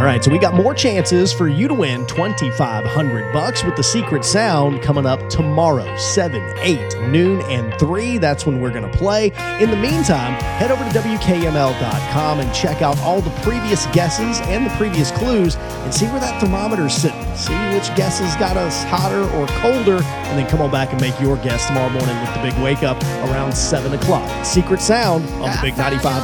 All right, so we got more chances for you to win $2,500 with the secret sound coming up tomorrow, 7, 8, noon, and 3. That's when we're going to play. In the meantime, head over to WKML.com and check out all the previous guesses and the previous clues and see where that thermometer's sitting. See which guesses got us hotter or colder, and then come on back and make your guess tomorrow morning with the big wake up around 7 o'clock. Secret sound on the Big 95.